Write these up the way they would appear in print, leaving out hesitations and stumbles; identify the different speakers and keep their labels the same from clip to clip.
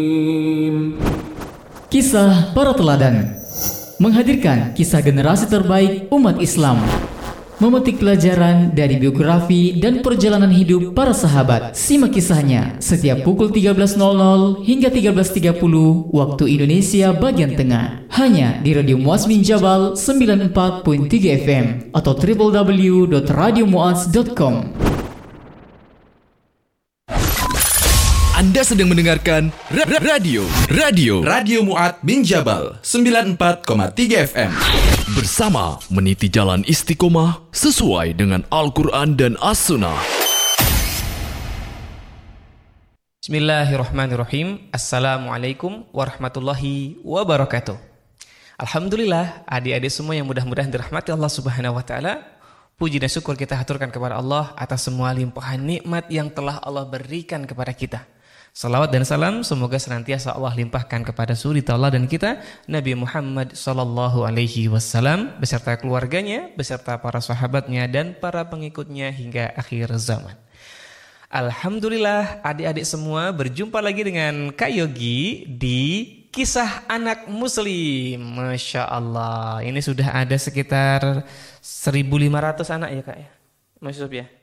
Speaker 1: Kisah para teladan menghadirkan kisah generasi terbaik umat Islam, memetik pelajaran dari biografi dan perjalanan hidup para sahabat. Simak kisahnya setiap pukul 13.00 hingga 13.30 waktu Indonesia bagian tengah, hanya di Radio Muaz bin Jabal 94.3 FM atau www.radiomuaz.com.
Speaker 2: Anda sedang mendengarkan Radio Mu'ad bin Jabal 94,3 FM. Bersama meniti jalan istiqomah sesuai dengan Al-Quran dan As-Sunnah.
Speaker 3: Bismillahirrahmanirrahim. Assalamualaikum warahmatullahi wabarakatuh. Alhamdulillah, adik-adik semua yang mudah-mudahan dirahmati Allah Subhanahu wa taala. Puji dan syukur kita haturkan kepada Allah atas semua limpahan nikmat yang telah Allah berikan kepada kita. Salawat dan salam semoga senantiasa Allah limpahkan kepada suri Allah dan kita Nabi Muhammad sallallahu alaihi wasallam beserta keluarganya, beserta para sahabatnya dan para pengikutnya hingga akhir zaman. Alhamdulillah, adik-adik semua berjumpa lagi dengan Kak Yogi di Kisah Anak Muslim. Masya Allah, ini sudah ada sekitar 1.500 anak ya Kak ya, Mas Yusuf ya.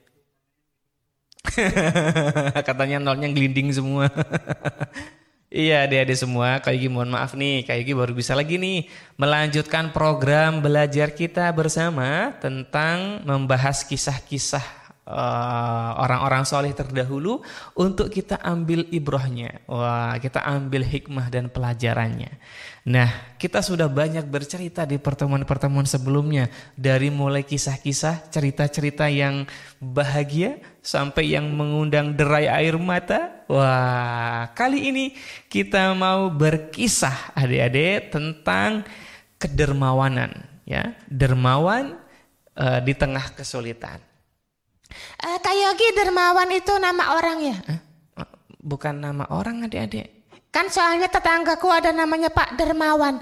Speaker 3: Katanya nolnya gelinding semua. Iya adik-adik semua, Kak Yogi mohon maaf nih, Kak Yogi baru bisa lagi nih melanjutkan program belajar kita bersama tentang membahas kisah-kisah orang-orang soleh terdahulu untuk kita ambil ibrahnya. Wah, kita ambil hikmah dan pelajarannya. Nah, kita sudah banyak bercerita di pertemuan-pertemuan sebelumnya, dari mulai kisah-kisah, cerita-cerita yang bahagia sampai yang mengundang derai air mata. Wah, kali ini kita mau berkisah adik-adik tentang kedermawanan, ya, dermawan di tengah kesulitan.
Speaker 4: Kak Yogi, dermawan itu nama orang ya?
Speaker 3: Bukan nama orang adik-adik.
Speaker 4: Kan soalnya tetanggaku ada namanya Pak Dermawan.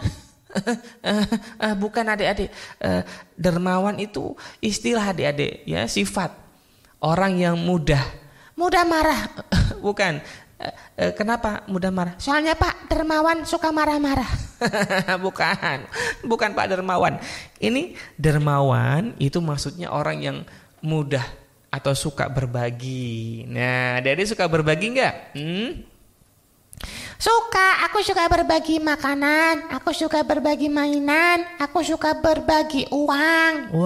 Speaker 3: Bukan adik-adik. Dermawan itu istilah adik-adik, ya, sifat orang yang mudah
Speaker 4: marah.
Speaker 3: Bukan. Kenapa mudah marah?
Speaker 4: Soalnya Pak Dermawan suka marah-marah.
Speaker 3: Bukan Pak Dermawan. Ini dermawan itu maksudnya orang yang mudah atau suka berbagi. Nah, adik-adik suka berbagi enggak?
Speaker 4: Suka, aku suka berbagi makanan, aku suka berbagi mainan, aku suka berbagi uang.